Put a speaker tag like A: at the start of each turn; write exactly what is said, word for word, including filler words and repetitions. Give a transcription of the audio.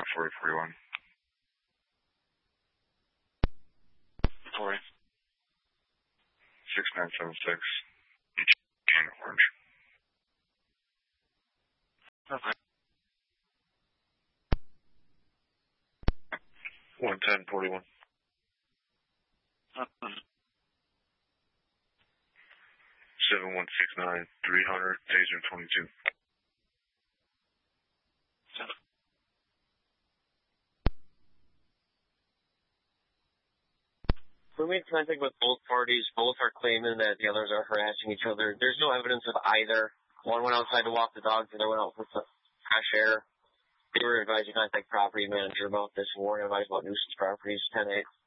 A: forty forty-one. Sorry. six nine seven six. King Orange. Okay. one ten forty-one. seven one six nine three hundred Taser twenty-two.
B: We made contact with both parties. Both are claiming that the others are harassing each other. There's no evidence of either. One went outside to walk the dog, the other went out for fresh air. They were advised to contact property manager about this and weren't advised about nuisance properties. ten eight.